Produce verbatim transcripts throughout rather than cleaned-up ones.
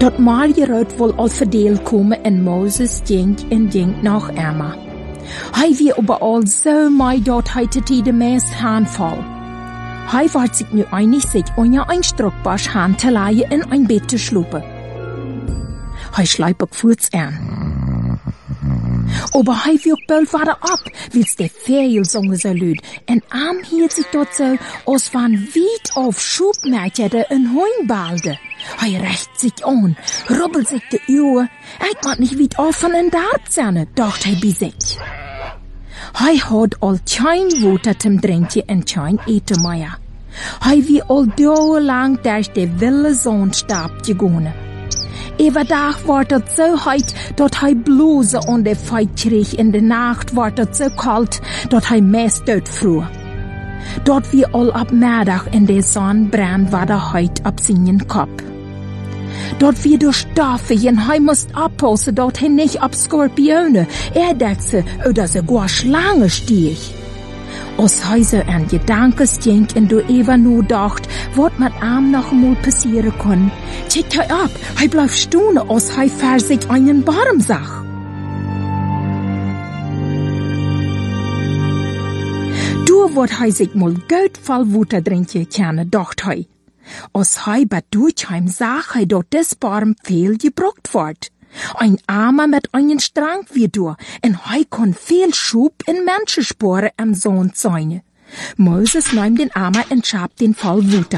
Dat Marjerout wil al verdeel komen en Moses denk en denk nach Emma. Hij wie überall so mei dat hij te tide meest handval. Hij wordt zich nu einig zich onja ein Struckbasch hand te leien in ein Bett te schlupen. Hij schleipt ook voets aan. Aber hij wirkt bald wieder ab, wils der Fehl songe so lüd. En am hielt sich dort so, als van weit auf Schubmätjede en Hoinbalde. Hij recht sich an, rubbelt sich de Uhr. Ik mag nicht weit auf von en Dartzerne, dacht hij bij sich. Hij had al kein Water zum Drinkje en kein Eten mehr. Hij wie al dauerlang durch de wilde Sonnenstab gegangen. Overdag wordt het zo heet dat hij blouse aan de feit kreeg. In de nacht wordt het zo koud dat hij meest doodvroeg. Dat we al op middag in de zon brand waar de heet op zijn kop. Dat we door stoffen en hij moest oppassen dat hij niet op scorpionen, eerdeksen oder sogar Schlangen stieg. Als hij zo aan gedanken stink en door even nu dacht, wat met hem nog eenmaal passieren kon, checkt hij op, hij blijft stonen als hij ver zich einen Baum zag. Door wordt hij zich mal goed vol water drinken kennen, dacht hij. Als hij bij Durchheim zag hij dat des Baum veel gebruikt wordt. Ein Armer mit einen Strang wie du, en hij kon viel Schub in Menschensporen am Sohn sein. Moses nahm den Armer en schabt den voll Water.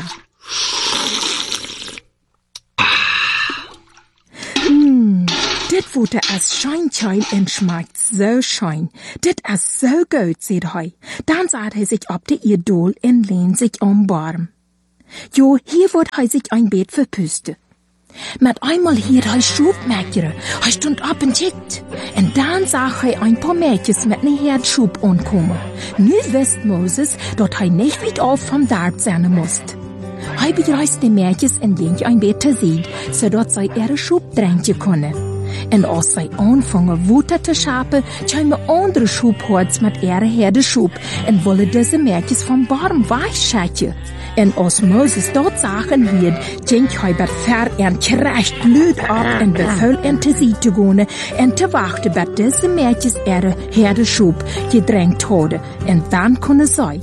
Hm, dit Water is scheinkeil en schmeckt so schein. Dit is so gut, sagt hij. Dann saht hij sich op de Idol en lehnt sich am Baum. Jo, hier wird hij sich ein Bett verpüste. Met einmal hier hij Schubmäkere. Hij stond op en checkt. En dan zag hij een paar Mädjes met een Herdschub aankomen. Nu wist Moses dat hij niet weit auf vom Dorp zijn moest. Hij begreist de Mädjes en ging een Bett te zien, zodat zij ihre Schub drinken konden. En als zij aanvangen water te schapen, kwamen andere Schubhords met ihre Herdeschub en willen deze Mädjes vom Baum weichschatten. En als Moses dat zagen wird, ging hij bij ver en krecht luid op en bevel en te zien te gaan en te wachten bij deze Mädjes ihre Herdeschub gedrängt hadden. En dan konden zij.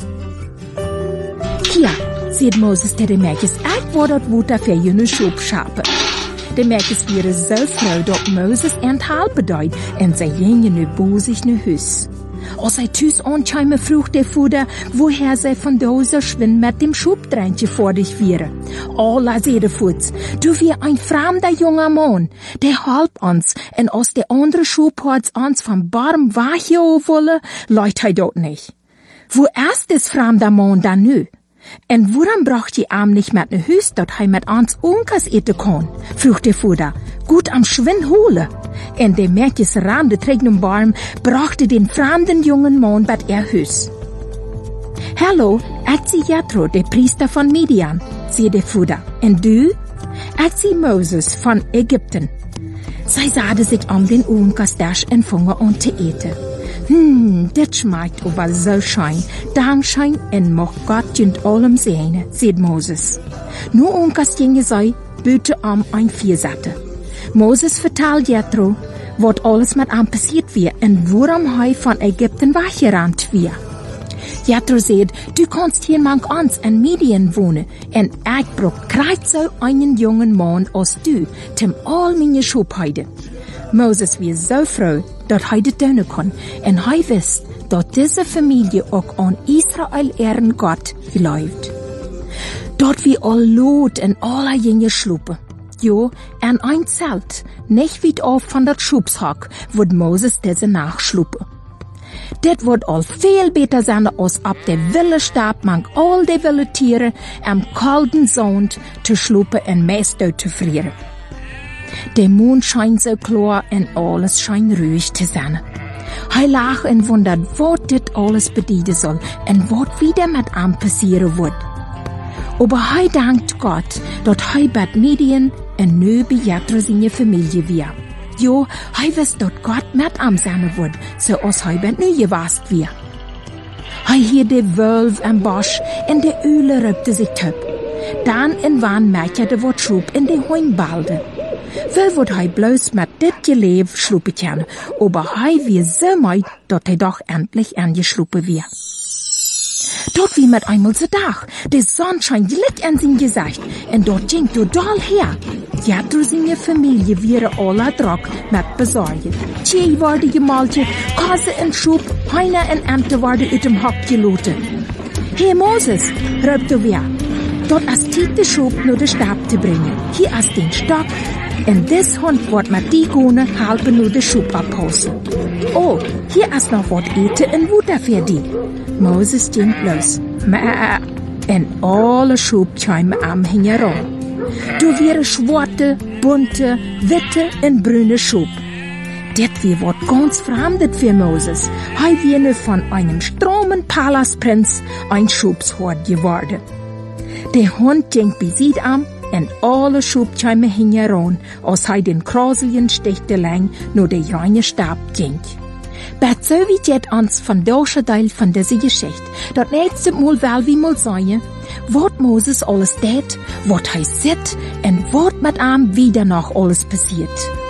Hier, zei Moses tegen de Mädjes, ik wil dat water voor jullie Schub schapen. De Mädjes waren zo froh dat Moses en helpen deed en zij gingen nu bozig naar huis. Als hij thuis aankwam, vroeg de Vater, woher zij van deze schwind met dem Schubdreintje voordig waren. Alla zei de Vater, du wie ein fremder junger Mann, der halp ons, en als de andere Schubhords ons van Baum weggehouden wollen, leid hij dat niet. Wo ist des fremder Mann dan nu? En waarom bracht je hem niet met naar huis, dat hij met ons onkas eten kon? Vroeg de Vater. Gut am Schwind holen. En de Mädjes raamde tegen een Baum, brachte den fremden jungen Mann bij ihr huis. Hallo, ik zie Jethro, de priester van Midian, zei de Vater. En du? Ik zie Moses van Ägypten. Zij zaden zich om den onkas en vongen aan te eten. Hm, dit schmeckt aber so schein. Dankschein en mocht Gott jünd allem sehne, sagt Moses. Nu onkas jinge sei, büte am ein Viersatte. Moses vertelt Jethro, wat alles met hem passiert weer en waarom hij van Ägypten weggerannt weer. Jethro sagt, du kannst hier mank ans in Midian wohnen en ik brauch kreuz so einen jungen Mann als du, zum all meine Schubheide. Moses war so froh, dat hij dit doen kon en hij wist dat deze familie ook aan Israel ehren Gott geläuft. Dort wie all Lot en alle jinge schlupen. Jo, en ein Zelt, nicht weit auf von dat Schubshak, wird Moses diese nachschlupen. Dit wordt al veel beter zijn als op de wilde stab mank al de wilde tieren am kalten zond te sloepen en meest uit te vrieren. De mond schijnt zo klar en alles schijnt ruhig te zijn. Hij lag en wondert wat dit alles bedeuten zal en wat wieder met hem passieren wordt. Aber hij dankt Gott, dat hij bij Midian en nu bij Jethro zijn familie weer. Jo, hij wist dat Gott met hem zijn wordt, zoals hij bij nu geweest weer. Hij hier de wolf en bosch en de uile rupte zich op. Dan en wann merkte de wat schroep in de hoinbalde. Wel wordt hij bloos met dit geleef schroepen kennen, aber hij weer zo mooi dat hij doch endlich angeschroepen weer. Dort wie mit einmal so Dach, der Sonnenschein glitt an sein Gesicht, und dort ging total her. Ja, durch seine Familie wäre alle Druck mit besorgt. Tjei wurde gemalt, Kase in Schub, Heine und Ente wurde uit dem Hock geloten. Hey Moses, rübte wer, dort ist Zeit der Schub nur den Stab zu bringen. Hier ist den Stock, und des Hund wird mit die Gone halbe nur den Schub abhosen. Oh, hier ist noch was eten und Wutter für die. Moses ging los. Mäh, en alle Schub kwamen am herum. Du wäre schwarze, bunte, witte und brüne Schub. Dit wie wat ganz fremdet für Moses. Hij wie nu von einem stromen Palastprinz ein Schubshort geworden. Der Hund ging bis am en alle Schub kwamen herum, als hij den Kraselien stichte lang nur der reine Stab ging. Bet so wie jet ons van deze deel van deze Geschichte, dat nächste Mal wel wie mal sein, wat Moses alles deed, wat hij zit en wat mit ihm wieder noch alles passiert.